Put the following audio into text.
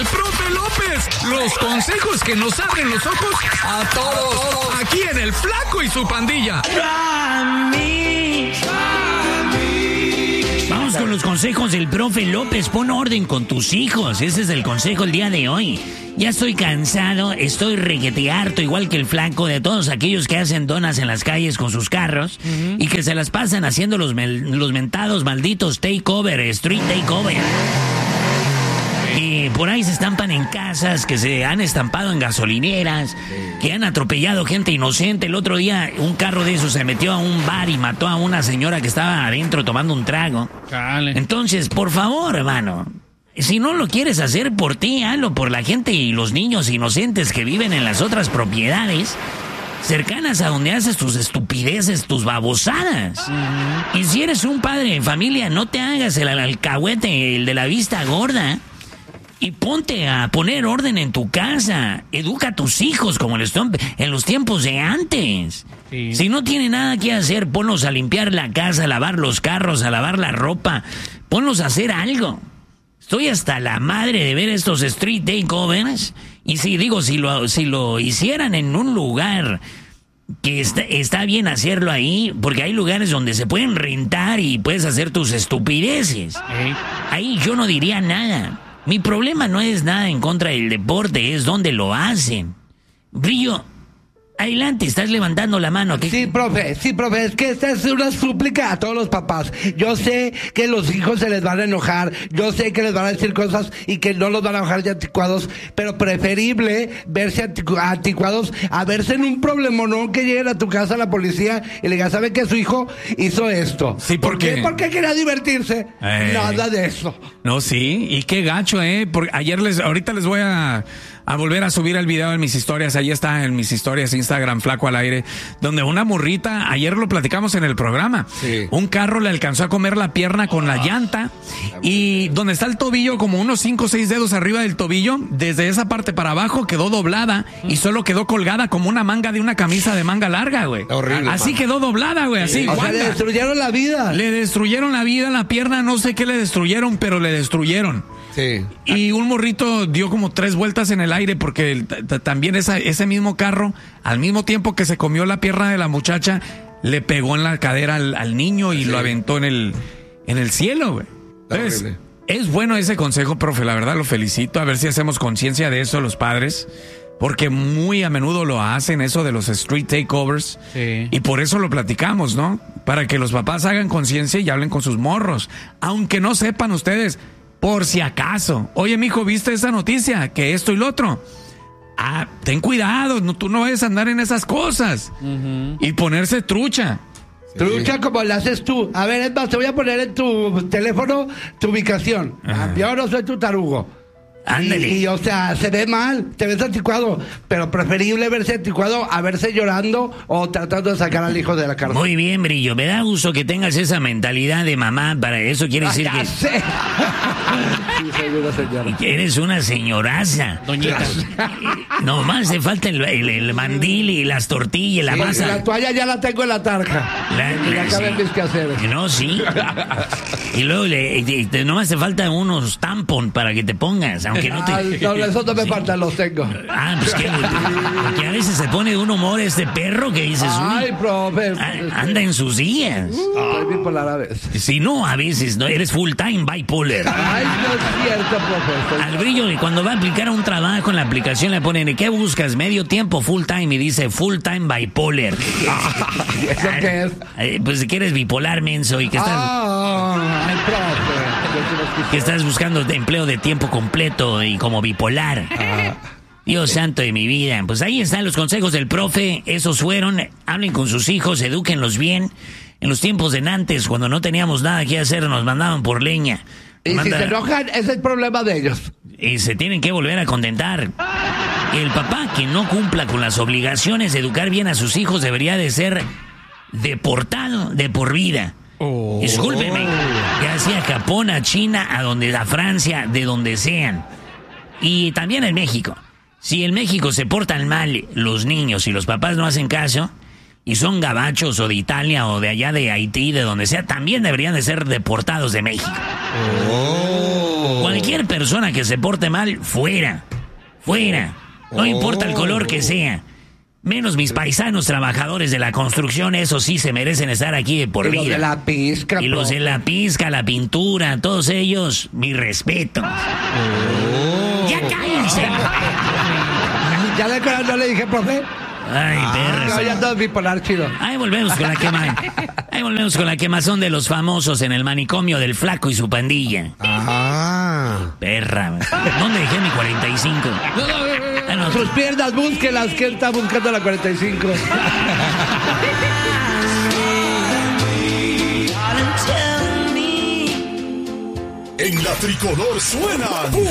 del profe López. Los consejos que nos abren los ojos a todos. Aquí en El Flaco y su pandilla. Vamos con los consejos del profe López. Pon orden con tus hijos. Ese es el consejo el día de hoy. Ya estoy cansado, estoy requete harto, igual que el Flaco, de todos aquellos que hacen donas en las calles con sus carros y que se las pasan haciendo los mentados malditos takeover, street takeover. Y por ahí se estampan en casas, que se han estampado en gasolineras, que han atropellado gente inocente. El otro día un carro de esos se metió a un bar y mató a una señora que estaba adentro tomando un trago. Chale. Entonces, por favor, hermano, si no lo quieres hacer por ti, hazlo por la gente y los niños inocentes que viven en las otras propiedades cercanas a donde haces tus estupideces, tus babosadas. Y si eres un padre de familia, no te hagas el alcahuete, el de la vista gorda, y ponte a poner orden en tu casa. Educa a tus hijos como en los tiempos de antes. Sí. Si no tiene nada que hacer, ponlos a limpiar la casa, a lavar los carros, a lavar la ropa. Ponlos a hacer algo. Estoy hasta la madre de ver estos street takeovers. Y si lo hicieran en un lugar que está bien hacerlo ahí, porque hay lugares donde se pueden rentar y puedes hacer tus estupideces. Ahí yo no diría nada. Mi problema no es nada en contra del deporte, es donde lo hacen. Brillo, adelante, estás levantando la mano. Sí, profe, es que esta es una súplica a todos los papás. Yo sé que los hijos se les van a enojar, yo sé que les van a decir cosas y que no los van a dejar ya anticuados, pero preferible verse anticuados a verse en un problemón que lleguen a tu casa la policía y le digan, ¿sabe que su hijo hizo esto? Sí, ¿por qué? Porque quería divertirse. Nada de eso. No, sí, y qué gacho, porque ahorita les voy a volver a subir el video en mis historias. Ahí está en mis historias, Instagram, Flaco al Aire, donde una morrita, ayer lo platicamos en el programa, sí. Un carro le alcanzó a comer la pierna con la llanta y donde está el tobillo, como unos 5 o 6 dedos arriba del tobillo, desde esa parte para abajo quedó doblada y solo quedó colgada como una manga de una camisa de manga larga, güey. Horrible. Así man. Quedó doblada, güey, así. O sea, le destruyeron la vida. Le destruyeron la vida, la pierna, no sé qué le destruyeron, pero le destruyeron. Sí. Y un morrito dio como 3 vueltas en el aire porque también ese mismo carro, al mismo tiempo que se comió la pierna de la muchacha, le pegó en la cadera al niño y lo aventó en el cielo, güey. Entonces, es bueno ese consejo, profe, la verdad lo felicito. A ver si hacemos conciencia de eso los padres, porque muy a menudo lo hacen, eso de los street takeovers. Sí. Y por eso lo platicamos, ¿no? Para que los papás hagan conciencia y hablen con sus morros, aunque no sepan ustedes. Por si acaso. Oye, mijo, ¿viste esa noticia? Que esto y lo otro. Ten cuidado, tú no vayas a andar en esas cosas. Y ponerse trucha. Sí. Trucha como la haces tú. A ver, es más, te voy a poner en tu teléfono tu ubicación. Yo no soy tu tarugo. Ándale. Y o sea, se ve mal, te ves anticuado, pero preferible verse anticuado a verse llorando o tratando de sacar al hijo de la cárcel. Muy bien, Brillo, me da gusto que tengas esa mentalidad de mamá, para eso quiere decir que... Sé. Sí, soy una señora. Y que eres una señoraza. Doñita. Nomás te falta el mandil y las tortillas y la masa. La toalla ya la tengo en la tarja. Ya caben mis quehaceres. No, sí. Y luego nomás te falta unos tampon para que te pongas. Aunque no te... no, eso no me falta, los tengo. Pues que a veces se pone de un humor este perro que dices, ay, profe. Anda en sus días. Estoy bipolar a veces. Si no, a veces, no, eres full time bipolar. Ay, no es cierto, profe. Al Brillo, y cuando va a aplicar a un trabajo en la aplicación le ponen, ¿qué buscas? Medio tiempo, full time, y dice full time bipolar. ¿Eso qué es? Pues que eres bipolar, menso, y que estás... Ay, profe. Que estás buscando empleo de tiempo completo y como bipolar. Dios santo de mi vida. Pues ahí están los consejos del profe. Esos fueron. Hablen con sus hijos, edúquenlos bien. En los tiempos de antes, cuando no teníamos nada que hacer, nos mandaban por leña. Y si se enojan, es el problema de ellos. Y se tienen que volver a contentar. El papá que no cumpla con las obligaciones de educar bien a sus hijos debería de ser deportado de por vida. Discúlpeme, ya sea a Japón, a China, a Francia, de donde sean. Y también en México. Si en México se portan mal los niños y los papás no hacen caso, y son gabachos o de Italia o de allá de Haití, de donde sea, también deberían de ser deportados de México. Cualquier persona que se porte mal, fuera. No importa el color que sea. Menos mis paisanos trabajadores de la construcción, esos sí se merecen estar aquí de por vida. Los de la pizca. Y los de la pizca, la pintura, todos ellos, mi respeto. ¡Ya cállense! ¿Ya no le dije, profe? Ay, perra. No, ya todo bipolar, chido. Ahí volvemos con la quemazón de los famosos en el manicomio del Flaco y su pandilla. Perra. ¿Dónde dejé mi 45? No. Sus piernas, búsquelas, que él está buscando la 45. En la tricolor suenan